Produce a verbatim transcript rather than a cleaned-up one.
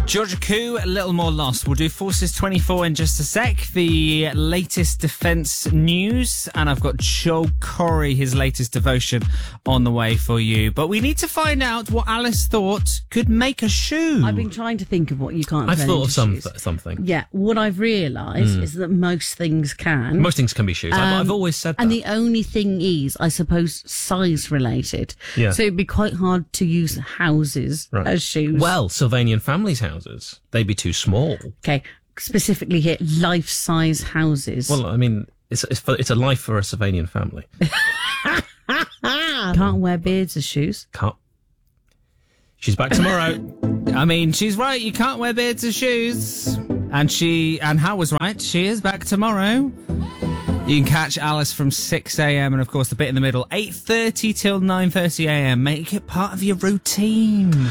Georgia Koo, a little more lost. We'll do Forces twenty-four in just a sec. The latest defence news. And I've got Joe Corey, his latest devotion, on the way for you. But we need to find out what Alice thought could make a shoe. I've been trying to think of what you can't I've turn thought into of some shoes. something. Yeah, what I've realised Mm. is that most things can. Most things can be shoes. I've, Um, I've always said that. And the only thing is, I suppose, size related. Yeah. So it'd be quite hard to use houses Right. as shoes. Well, Sylvanian families' houses, they'd be too small. Okay, specifically here, life-size houses. Well, I mean, it's it's, for, it's a life for a Sylvanian family. Can't wear beards as shoes. Can't. She's back tomorrow. I mean, she's right. You can't wear beards as shoes. And she, and Hal was right. She is back tomorrow. You can catch Alice from six a.m. and, of course, the bit in the middle, eight thirty till nine thirty a.m. Make it part of your routine.